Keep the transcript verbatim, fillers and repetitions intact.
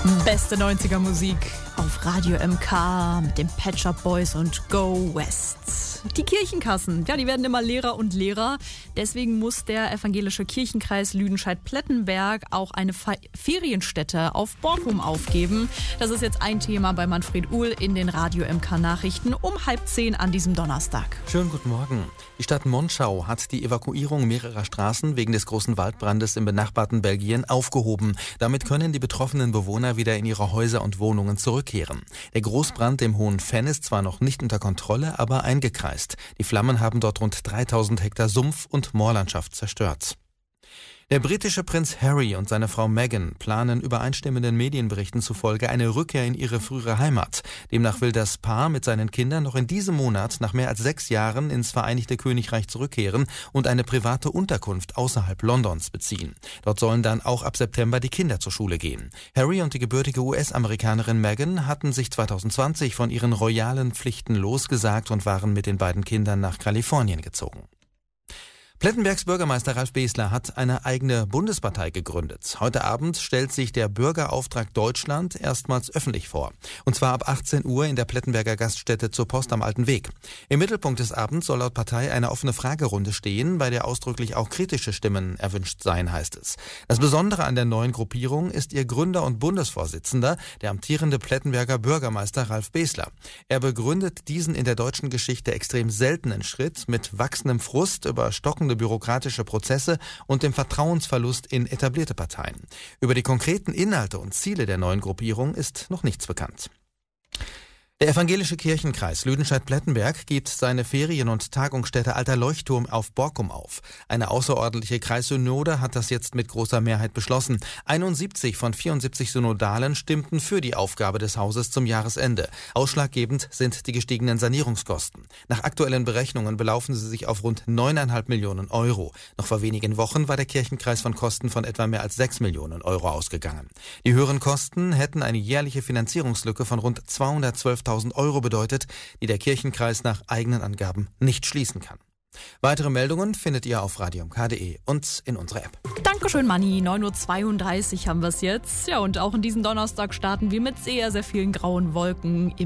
Beste neunziger Musik auf Radio M K mit den Pet Shop Boys und Go West. Die Kirchenkassen, ja, die werden immer leerer und leerer. Deswegen muss der evangelische Kirchenkreis Lüdenscheid-Plettenberg auch eine Fe- Ferienstätte auf Borkum aufgeben. Das ist jetzt ein Thema bei Manfred Uhl in den Radio M K Nachrichten um halb zehn an diesem Donnerstag. Schönen guten Morgen. Die Stadt Monschau hat die Evakuierung mehrerer Straßen wegen des großen Waldbrandes im benachbarten Belgien aufgehoben. Damit können die betroffenen Bewohner wieder in ihre Häuser und Wohnungen zurückkehren. Der Großbrand im Hohen Fenn ist zwar noch nicht unter Kontrolle, aber eingekreist. Die Flammen haben dort rund dreitausend Hektar Sumpf- und Moorlandschaft zerstört. Der britische Prinz Harry und seine Frau Meghan planen übereinstimmenden Medienberichten zufolge eine Rückkehr in ihre frühere Heimat. Demnach will das Paar mit seinen Kindern noch in diesem Monat nach mehr als sechs Jahren ins Vereinigte Königreich zurückkehren und eine private Unterkunft außerhalb Londons beziehen. Dort sollen dann auch ab September die Kinder zur Schule gehen. Harry und die gebürtige U S-Amerikanerin Meghan hatten sich zwanzig zwanzig von ihren royalen Pflichten losgesagt und waren mit den beiden Kindern nach Kalifornien gezogen. Plettenbergs Bürgermeister Ralf Besler hat eine eigene Bundespartei gegründet. Heute Abend stellt sich der Bürgerauftrag Deutschland erstmals öffentlich vor. Und zwar ab achtzehn Uhr in der Plettenberger Gaststätte zur Post am Alten Weg. Im Mittelpunkt des Abends soll laut Partei eine offene Fragerunde stehen, bei der ausdrücklich auch kritische Stimmen erwünscht seien, heißt es. Das Besondere an der neuen Gruppierung ist ihr Gründer und Bundesvorsitzender, der amtierende Plettenberger Bürgermeister Ralf Besler. Er begründet diesen in der deutschen Geschichte extrem seltenen Schritt mit wachsendem Frust über stockende bürokratische Prozesse und dem Vertrauensverlust in etablierte Parteien. Über die konkreten Inhalte und Ziele der neuen Gruppierung ist noch nichts bekannt. Der evangelische Kirchenkreis Lüdenscheid-Plettenberg gibt seine Ferien- und Tagungsstätte Alter Leuchtturm auf Borkum auf. Eine außerordentliche Kreissynode hat das jetzt mit großer Mehrheit beschlossen. einundsiebzig von vierundsiebzig Synodalen stimmten für die Aufgabe des Hauses zum Jahresende. Ausschlaggebend sind die gestiegenen Sanierungskosten. Nach aktuellen Berechnungen belaufen sie sich auf rund neuneinhalb Millionen Euro. Noch vor wenigen Wochen war der Kirchenkreis von Kosten von etwa mehr als sechs Millionen Euro ausgegangen. Die höheren Kosten hätten eine jährliche Finanzierungslücke von rund zweihundertzwölftausend Euro bedeutet, die der Kirchenkreis nach eigenen Angaben nicht schließen kann. Weitere Meldungen findet ihr auf radio m k punkt d e und in unserer App. Dankeschön, Manni. neun Uhr zweiunddreißig haben wir es jetzt. Ja, und auch in diesem Donnerstag starten wir mit sehr, sehr vielen grauen Wolken.